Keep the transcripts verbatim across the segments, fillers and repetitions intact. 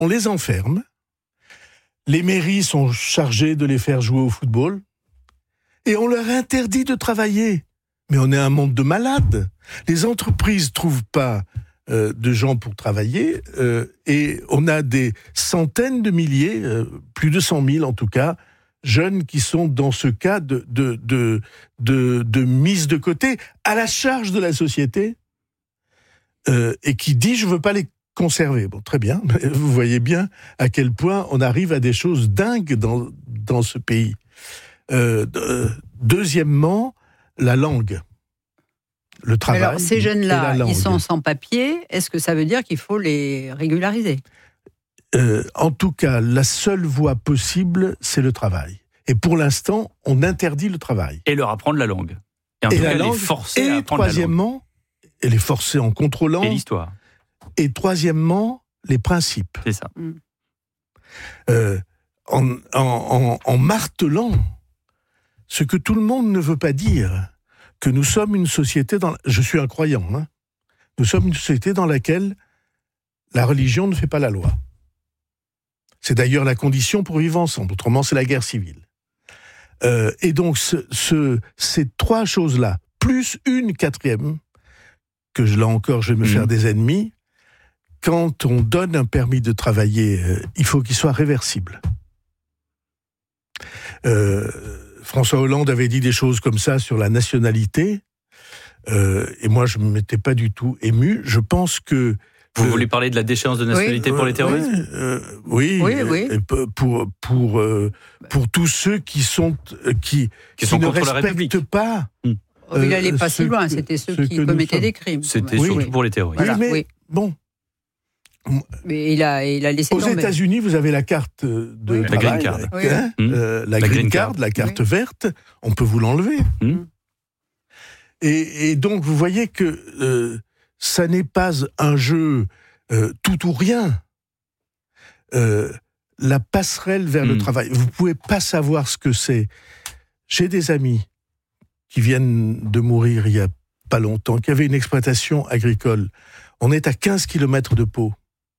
on les enferme, les mairies sont chargées de les faire jouer au football, et on leur interdit de travailler. Mais on est un monde de malades. Les entreprises ne trouvent pas euh, de gens pour travailler, euh, et on a des centaines de milliers, euh, plus de cent mille en tout cas, jeunes qui sont dans ce cas de, de, de, de, de mise de côté, à la charge de la société, euh, et qui dit « je ne veux pas les conserver ». Bon, très bien, mais vous voyez bien à quel point on arrive à des choses dingues dans, dans ce pays. Euh, euh, deuxièmement, la langue. Le travail. Alors, ces jeunes-là, ils sont sans papier. Est-ce que ça veut dire qu'il faut les régulariser ? euh, En tout cas, la seule voie possible, c'est le travail. Et pour l'instant, on interdit le travail. Et leur apprendre la langue. Et en et tout la cas, langue, les forcer et à apprendre la langue. troisièmement, et les forcer en contrôlant. Et l'histoire. Et troisièmement, les principes. C'est ça. Euh, en, en, en, en martelant ce que tout le monde ne veut pas dire, que nous sommes une société dans... Je suis un croyant, hein. Nous sommes une société dans laquelle la religion ne fait pas la loi. C'est d'ailleurs la condition pour vivre ensemble, autrement c'est la guerre civile. Euh, et donc ce, ce, ces trois choses-là, plus une quatrième, que là encore je vais me mmh. faire des ennemis, quand on donne un permis de travailler, euh, il faut qu'il soit réversible. Euh, François Hollande avait dit des choses comme ça sur la nationalité, euh, et moi je ne m'étais pas du tout ému. Je pense que... Vous euh, voulez parler de la déchéance de nationalité oui, pour les terroristes ? euh, Oui, oui, oui. Et pour, pour, euh, pour tous ceux qui, sont, qui, qui, qui sont ne contre la respectent République. pas... Hum. Oh, il n'allait pas si loin, c'était ceux, ceux qui commettaient des crimes. C'était oui. surtout pour les terroristes. Voilà, oui, mais oui. bon... Mais il a, il a laissé Aux tomber. États-Unis, vous avez la carte de oui. travail, la green card, hein, oui. hein, mmh. euh, la, la green, green card, card, la carte oui. verte, on peut vous l'enlever. Mmh. Et, et donc, vous voyez que euh, ça n'est pas un jeu euh, tout ou rien. Euh, la passerelle vers mmh. le travail, vous pouvez pas savoir ce que c'est. J'ai des amis qui viennent de mourir il y a pas longtemps, qui avaient une exploitation agricole. On est à quinze kilomètres de Pau.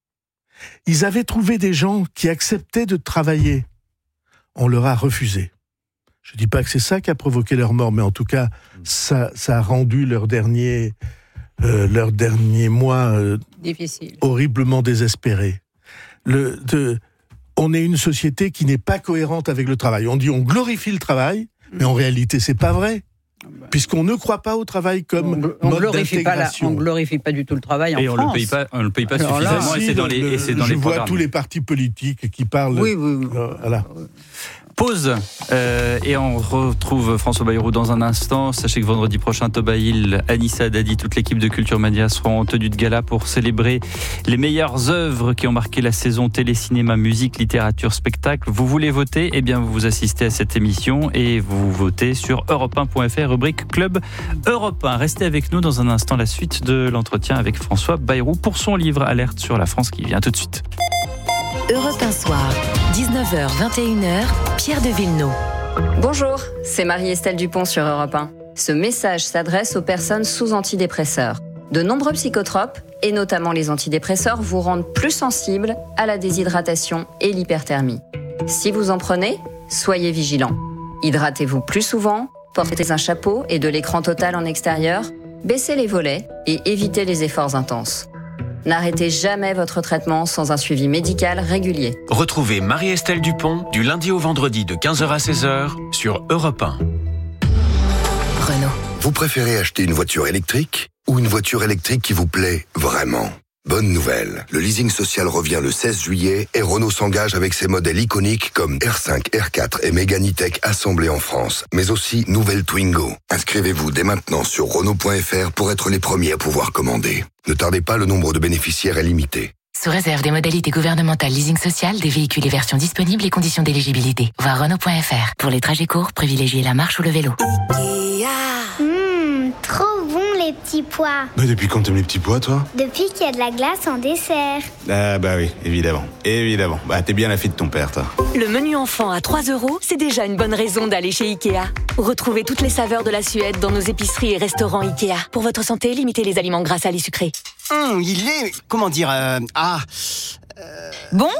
Ils avaient trouvé des gens qui acceptaient de travailler. On leur a refusé. Je ne dis pas que c'est ça qui a provoqué leur mort, mais en tout cas, ça, ça a rendu leur dernier, euh, leur dernier mois euh, difficile, horriblement désespérés. Le, de, on est une société qui n'est pas cohérente avec le travail. On dit on glorifie le travail, mmh. mais en réalité, c'est pas vrai. Puisqu'on ne croit pas au travail comme on, on mode glorifie pas la, d'intégration. On glorifie pas du tout le travail en et on France. le paye pas, on le paye pas Alors suffisamment. là, et c'est dans les, le, et c'est dans je les vois programmes. tous les partis politiques qui parlent. Oui, oui, oui. Euh, voilà. Pause euh, et on retrouve François Bayrou dans un instant. Sachez que vendredi prochain, Toba Hill, Anissa Dadi, toute l'équipe de Culture Média seront en tenue de gala pour célébrer les meilleures œuvres qui ont marqué la saison télé, cinéma, musique, littérature, spectacle. Vous voulez voter ? Eh bien, vous assistez à cette émission et vous votez sur europe un point f r, rubrique Club Europe un. Restez avec nous dans un instant, la suite de l'entretien avec François Bayrou pour son livre Alerte sur la France qui vient tout de suite. Europe un soir, dix-neuf heures vingt et une heures, Pierre de Villeneuve. Bonjour, c'est Marie-Estelle Dupont sur Europe un. Ce message s'adresse aux personnes sous antidépresseurs. De nombreux psychotropes, et notamment les antidépresseurs, vous rendent plus sensibles à la déshydratation et l'hyperthermie. Si vous en prenez, soyez vigilants. Hydratez-vous plus souvent, portez un chapeau et de l'écran total en extérieur, baissez les volets et évitez les efforts intenses. N'arrêtez jamais votre traitement sans un suivi médical régulier. Retrouvez Marie-Estelle Dupont du lundi au vendredi de quinze heures à seize heures sur Europe un. Renault. Vous préférez acheter une voiture électrique ou une voiture électrique qui vous plaît vraiment ? Bonne nouvelle, le leasing social revient le seize juillet et Renault s'engage avec ses modèles iconiques comme R cinq, R quatre et Mégane E-Tech assemblés en France, mais aussi nouvelle Twingo. Inscrivez-vous dès maintenant sur Renault point f r pour être les premiers à pouvoir commander. Ne tardez pas, le nombre de bénéficiaires est limité. Sous réserve des modalités gouvernementales leasing social, des véhicules et versions disponibles et conditions d'éligibilité. Voir Renault point f r. Pour les trajets courts, privilégiez la marche ou le vélo. Mmh, trop bon les petits pois. Mais depuis quand t'aimes les petits pois, toi ? Depuis qu'il y a de la glace en dessert. Ah bah oui, évidemment, évidemment. Bah t'es bien la fille de ton père, toi. Le menu enfant à trois euros, c'est déjà une bonne raison d'aller chez Ikea. Retrouvez toutes les saveurs de la Suède dans nos épiceries et restaurants Ikea. Pour votre santé, limitez les aliments gras, salés, sucrés. Hum, il est... comment dire... Euh, ah... Bon,